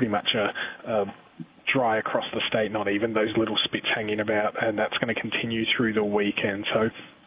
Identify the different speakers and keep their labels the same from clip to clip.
Speaker 1: pretty much a dry across the state, not even those little spits hanging about, and that's going to continue through the weekend. So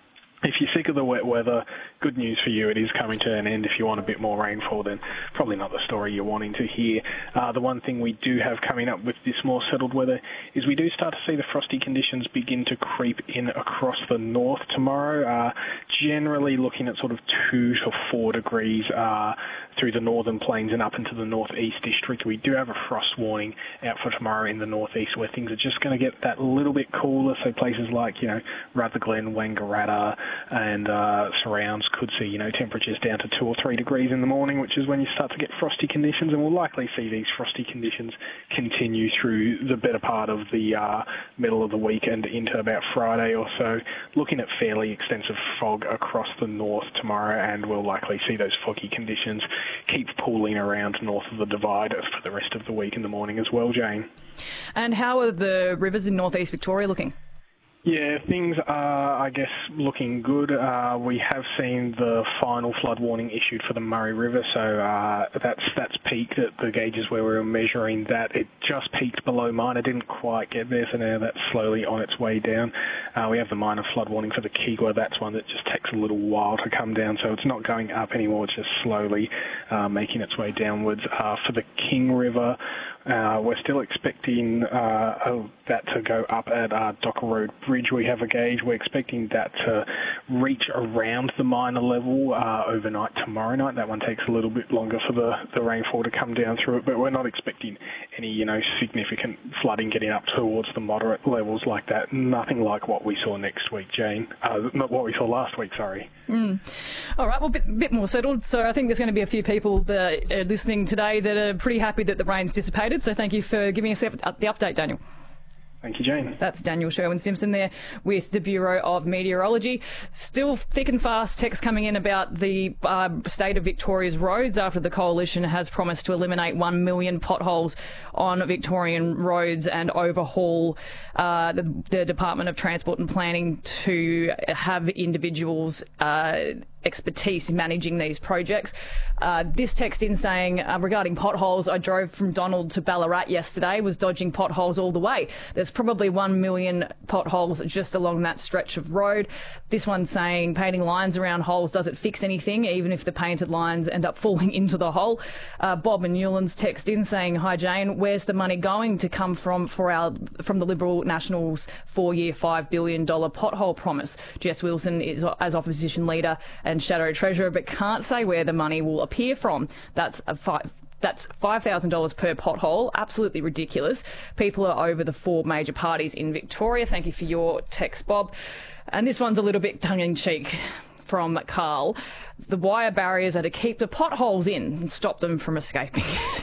Speaker 1: if you're sick of the wet weather, good news for you, it is coming to an end. If you want a bit more rainfall, then probably not the story you're wanting to hear. The one thing we do have coming up with this more settled weather is we do start to see the frosty conditions begin to creep in across the north tomorrow, generally looking at sort of 2 to 4 degrees through the northern plains and up into the northeast district. We do have a frost warning out for tomorrow in the northeast, where things are just going to get that little bit cooler. So places like, Rutherglen, Wangaratta and surrounds could see, temperatures down to 2 or 3 degrees in the morning, which is when you start to get frosty conditions, and we'll likely see these frosty conditions continue through the better part of the middle of the week and into about Friday or so. Looking at fairly extensive fog across the north tomorrow, and we'll likely see those foggy conditions keep pooling around north of the Divide for the rest of the week in the morning as well, Jane.
Speaker 2: And how are the rivers in northeast Victoria looking?
Speaker 1: Yeah, things are, I guess, looking good. We have seen the final flood warning issued for the Murray River, so that's peaked at the gauges where we were measuring that. It just peaked below minor, didn't quite get there, so now that's slowly on its way down. We have the minor flood warning for the Kigwa. That's one that just takes a little while to come down, so it's not going up anymore, it's just slowly making its way downwards. For the King River, we're still expecting that to go up at Docker Road Bridge. We have a gauge. We're expecting that to reach around the minor level overnight tomorrow night. That one takes a little bit longer for the rainfall to come down through it, but we're not expecting any, significant flooding getting up towards the moderate levels like that. Nothing like what we saw next week, Jane. Not what we saw last week, sorry.
Speaker 2: All right, well, a bit more settled. So I think there's going to be a few people that are listening today that are pretty happy that the rain's dissipated. So thank you for giving us the update, Daniel.
Speaker 1: Thank you, Jane.
Speaker 2: That's Daniel Sherwin-Simpson there with the Bureau of Meteorology. Still thick and fast text coming in about the state of Victoria's roads after the Coalition has promised to eliminate 1 million potholes on Victorian roads and overhaul the Department of Transport and Planning to have individuals expertise in managing these projects. This text in saying, regarding potholes, I drove from Donald to Ballarat yesterday, was dodging potholes all the way. There's probably 1 million potholes just along that stretch of road. This one saying painting lines around holes doesn't fix anything, even if the painted lines end up falling into the hole. Bob and Newlands text in saying, hi Jane, where's the money going to come from the Liberal Nationals' 4-year $5 billion pothole promise? Jess Wilson is as opposition leader and shadow treasurer, but can't say where the money will appear from. That's $5,000 per pothole. Absolutely ridiculous. People are over the 4 major parties in Victoria. Thank you for your text, Bob. And this one's a little bit tongue-in-cheek from Carl. The wire barriers are to keep the potholes in and stop them from escaping.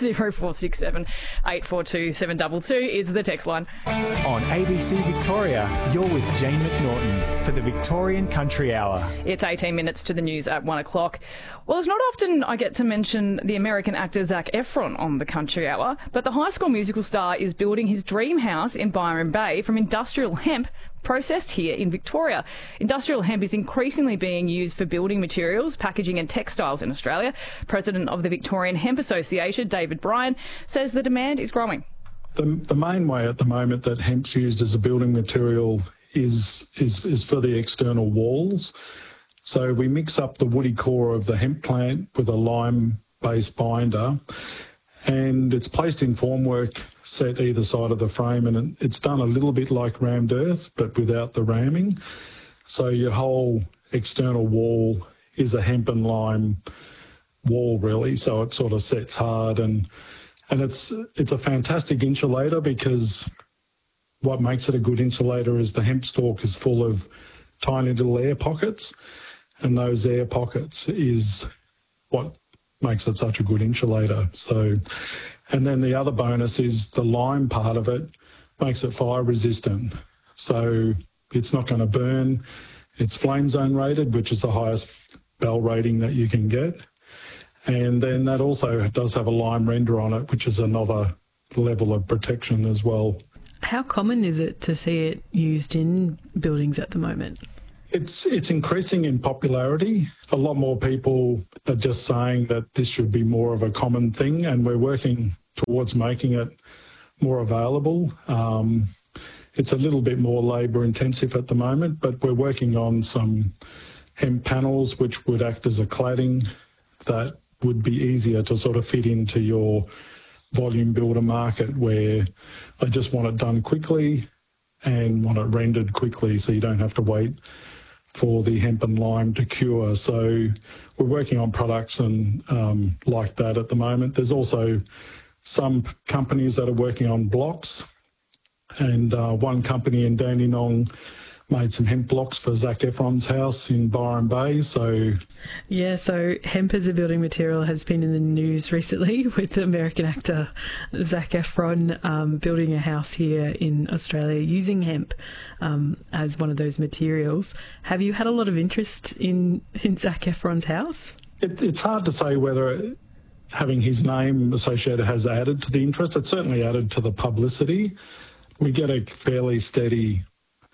Speaker 2: 0467 842 722 is the text line.
Speaker 3: On ABC Victoria, you're with Jane McNaughton for the Victorian Country Hour.
Speaker 2: It's 18 minutes to the news at 1 o'clock. Well, it's not often I get to mention the American actor Zac Efron on the Country Hour, but the High School Musical star is building his dream house in Byron Bay from industrial hemp processed here in Victoria. Industrial hemp is increasingly being used for building materials, packaging and textiles in Australia. President of the Victorian Hemp Association, David Bryan, says the demand is growing.
Speaker 4: The main way at the moment that hemp's used as a building material is for the external walls. So we mix up the woody core of the hemp plant with a lime-based binder, and it's placed in formwork set either side of the frame, and it's done a little bit like rammed earth, but without the ramming. So your whole external wall is a hemp and lime wall, really, so it sort of sets hard, and it's a fantastic insulator, because what makes it a good insulator is the hemp stalk is full of tiny little air pockets, and those air pockets is what makes it such a good insulator. So, and then the other bonus is the lime part of it makes it fire resistant. So it's not going to burn. It's flame zone rated, which is the highest Bell rating that you can get. And then that also does have a lime render on it, which is another level of protection as well.
Speaker 5: How common is it to see it used in buildings at the moment?
Speaker 4: It's increasing in popularity. A lot more people are just saying that this should be more of a common thing, and we're working towards making it more available. It's a little bit more labour intensive at the moment, but we're working on some hemp panels which would act as a cladding that would be easier to sort of fit into your volume builder market, where they just want it done quickly and want it rendered quickly, so you don't have to wait for the hemp and lime to cure. So we're working on products and like that at the moment. There's also some companies that are working on blocks, and one company in Dandenong made some hemp blocks for Zac Efron's house in Byron Bay. So
Speaker 5: hemp as a building material has been in the news recently with the American actor Zac Efron building a house here in Australia using hemp as one of those materials. Have you had a lot of interest in Zac Efron's house?
Speaker 4: It's hard to say whether having his name associated has added to the interest. It's certainly added to the publicity. We get a fairly steady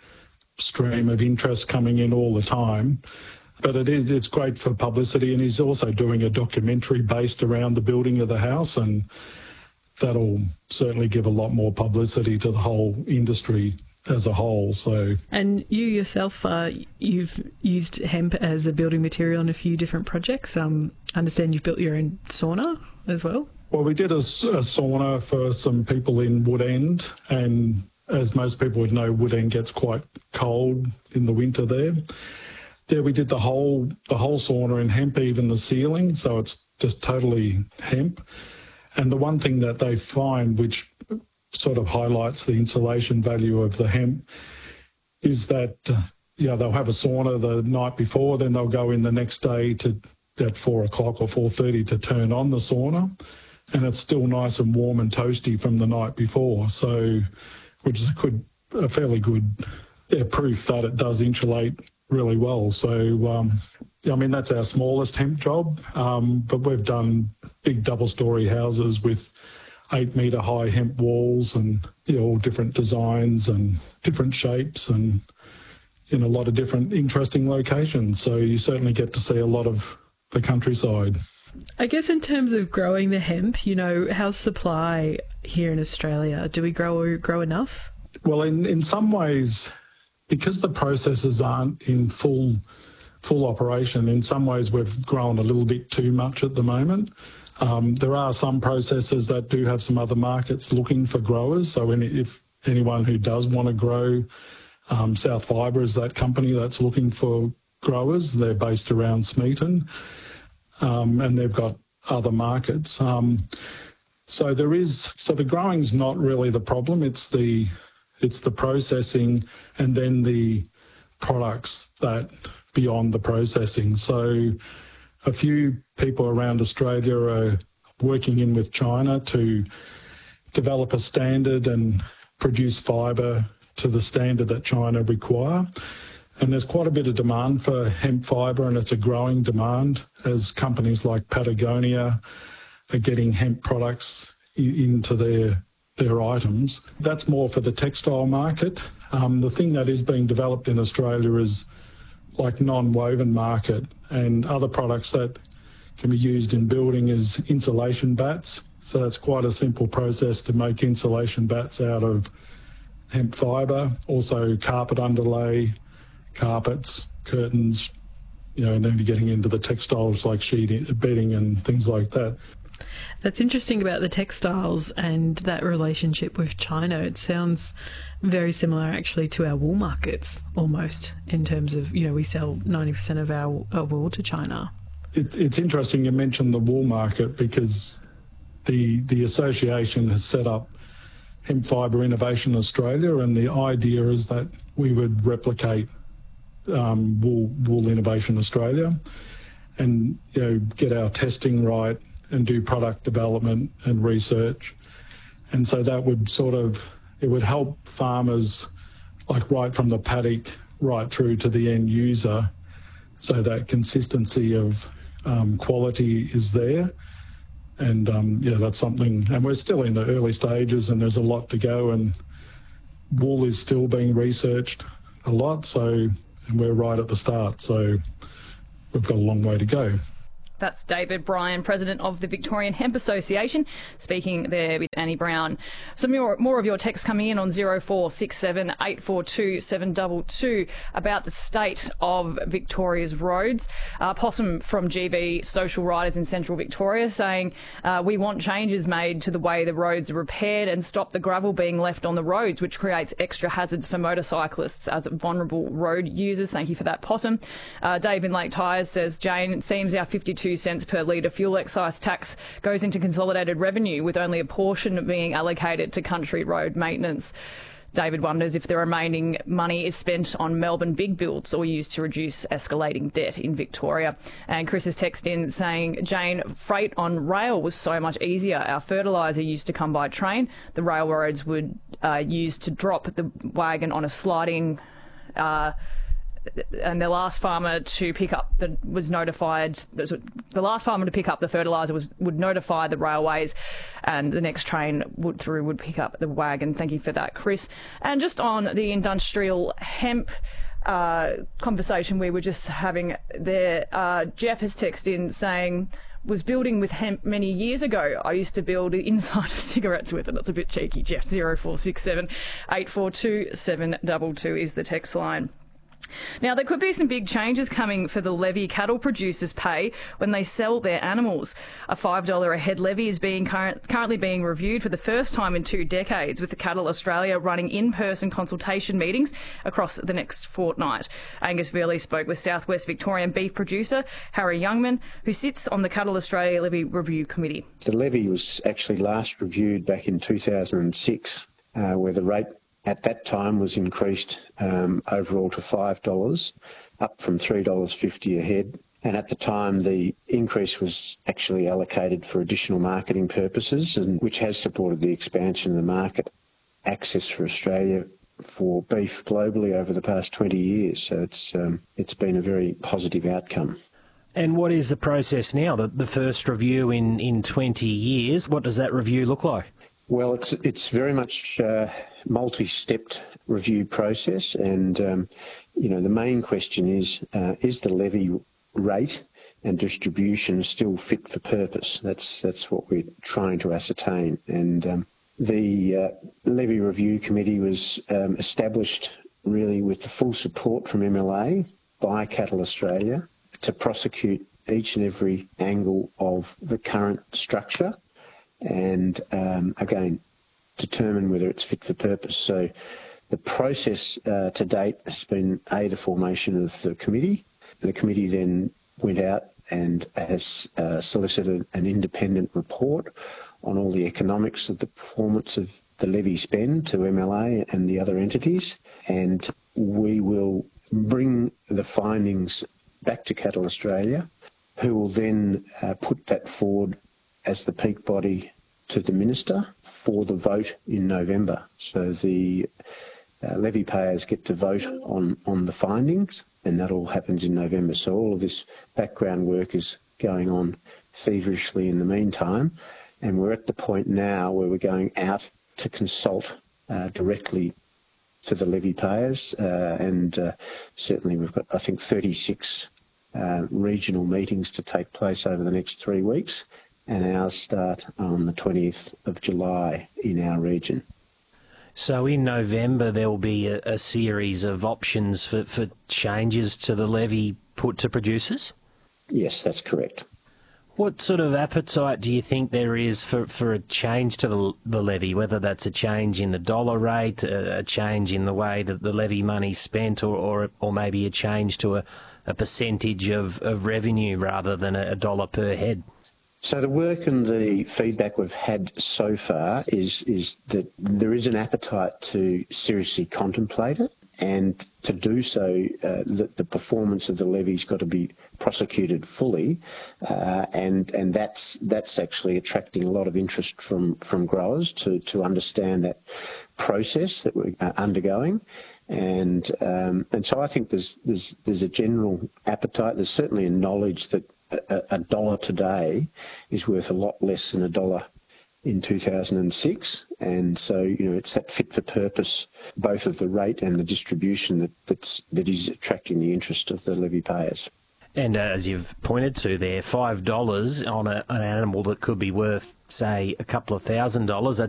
Speaker 4: stream of interest coming in all the time, but it's great for publicity, and he's also doing a documentary based around the building of the house, and that'll certainly give a lot more publicity to the whole industry as a whole. So, and
Speaker 5: you yourself, you've used hemp as a building material in a few different projects. I understand you've built your own sauna as well.
Speaker 4: Well, we did a sauna for some people in Woodend, and as most people would know, Woodend gets quite cold in the winter there. There we did the whole sauna in hemp, even the ceiling, so it's just totally hemp. And the one thing that they find, which sort of highlights the insulation value of the hemp, is that they'll have a sauna the night before, then they'll go in the next day at 4 o'clock or 4:30 to turn on the sauna, and it's still nice and warm and toasty from the night before. So, which is a fairly good proof that it does insulate really well. So, that's our smallest hemp job, but we've done big double-storey houses with 8-metre high hemp walls and all different designs and different shapes and in a lot of different interesting locations. So you certainly get to see a lot of the countryside.
Speaker 5: I guess in terms of growing the hemp, how's supply here in Australia? Do we grow enough?
Speaker 4: Well, in some ways, because the processes aren't in full operation, in some ways we've grown a little bit too much at the moment. There are some processors that do have some other markets looking for growers. So if anyone who does want to grow, South Fibre is that company that's looking for growers. They're based around Smeaton. And they've got other markets. So the growing's not really the problem. It's the processing and then the products that beyond the processing. So a few people around Australia are working in with China to develop a standard and produce fibre to the standard that China require. And there's quite a bit of demand for hemp fibre, and it's a growing demand as companies like Patagonia are getting hemp products into their items. That's more for the textile market. The thing that is being developed in Australia is like non-woven market, and other products that can be used in building is insulation bats. So it's quite a simple process to make insulation bats out of hemp fibre. Also carpet underlay, carpets, curtains, and then you're getting into the textiles like sheeting, bedding and things like that.
Speaker 5: That's interesting about the textiles and that relationship with China. It sounds very similar actually to our wool markets almost, in terms of, we sell 90% of our wool to China.
Speaker 4: It's interesting you mentioned the wool market, because the association has set up Hemp Fibre Innovation Australia, and the idea is that we would replicate Wool Innovation Australia and get our testing right and do product development and research. And so that would it would help farmers, like right from the paddock right through to the end user, so that consistency of quality is there. And that's something, and we're still in the early stages and there's a lot to go, and wool is still being researched a lot, and we're right at the start, so we've got a long way to go.
Speaker 2: That's David Bryan, President of the Victorian Hemp Association, speaking there with Annie Brown. Some more of your texts coming in on 0467 842 722 about the state of Victoria's roads. Possum from GB Social Riders in Central Victoria saying, we want changes made to the way the roads are repaired and stop the gravel being left on the roads, which creates extra hazards for motorcyclists as vulnerable road users. Thank you for that, Possum. Dave in Lake Tyres says, Jane, it seems our 52 cents per litre fuel excise tax goes into consolidated revenue with only a portion being allocated to country road maintenance. David wonders if the remaining money is spent on Melbourne big builds or used to reduce escalating debt in Victoria. And Chris has texted in saying, Jane, freight on rail was so much easier. Our fertiliser used to come by train. The railroads would use to drop the wagon on a sliding and the last farmer to pick up the fertiliser would notify the railways, and the next train would pick up the wagon. Thank you for that, Chris. And just on the industrial hemp conversation we were just having there, Jeff has texted in saying, was building with hemp many years ago. I used to build the inside of cigarettes with it. That's a bit cheeky, Jeff. 0467 842 722 is the text line. Now, there could be some big changes coming for the levy cattle producers pay when they sell their animals. A $5 a head levy is currently being reviewed for the first time in 2 decades, with the Cattle Australia running in-person consultation meetings across the next fortnight. Angus Vearley spoke with South West Victorian beef producer Harry Youngman, who sits on the Cattle Australia Levy Review Committee.
Speaker 6: The levy was actually last reviewed back in 2006, where the rate at that time was increased overall to $5, up from $3.50 a head. And at the time, the increase was actually allocated for additional marketing purposes, and which has supported the expansion of the market access for Australia for beef globally over the past 20 years. So it's been a very positive outcome.
Speaker 7: And what is the process now? The first review in 20 years, what does that review look like?
Speaker 6: Well, it's very much multi-stepped review process, and the main question is the levy rate and distribution still fit for purpose? That's what we're trying to ascertain. And the Levy Review Committee was established really with the full support from MLA by Cattle Australia to prosecute each and every angle of the current structure and, again, determine whether it's fit for purpose. So the process to date has been, the formation of the committee. The committee then went out and has solicited an independent report on all the economics of the performance of the levy spend to MLA and the other entities, and we will bring the findings back to Cattle Australia, who will then put that forward as the peak body to the Minister for the vote in November. So the levy payers get to vote on the findings, and that all happens in November. So all of this background work is going on feverishly in the meantime, and we're at the point now where we're going out to consult directly to the levy payers, and certainly we've got, I think, 36 regional meetings to take place over the next 3 weeks, and ours start on the 20th of July in our region.
Speaker 7: So in November there will be a series of options for changes to the levy put to producers?
Speaker 6: Yes, that's correct.
Speaker 7: What sort of appetite do you think there is for a change to the levy, whether that's a change in the dollar rate, a change in the way that the levy money's spent, or maybe a change to a percentage of revenue rather than a dollar per head?
Speaker 6: So the work and the feedback we've had so far is that there is an appetite to seriously contemplate it, and to do so, the performance of the levy's got to be prosecuted fully, and that's actually attracting a lot of interest from growers to understand that process that we're undergoing. And so I think there's a general appetite. There's certainly a knowledge that a dollar today is worth a lot less than a dollar in 2006, and so it's that fit for purpose, both of the rate and the distribution that is attracting the interest of the levy payers.
Speaker 7: And as you've pointed to there, $5 on an animal that could be worth, say, a couple of $1,000,